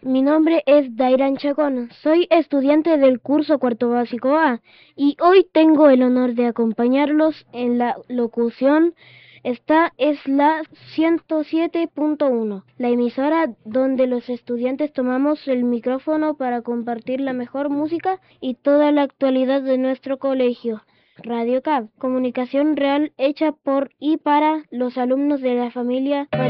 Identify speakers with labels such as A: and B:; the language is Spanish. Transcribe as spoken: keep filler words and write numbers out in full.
A: Mi nombre es Dairan Chacón, soy estudiante del curso cuarto básico A y hoy tengo el honor de acompañarlos en la locución. Esta es la ciento siete punto uno, la emisora donde los estudiantes tomamos el micrófono para compartir la mejor música y toda la actualidad de nuestro colegio. Radio C A B, comunicación real hecha por y para los alumnos de la familia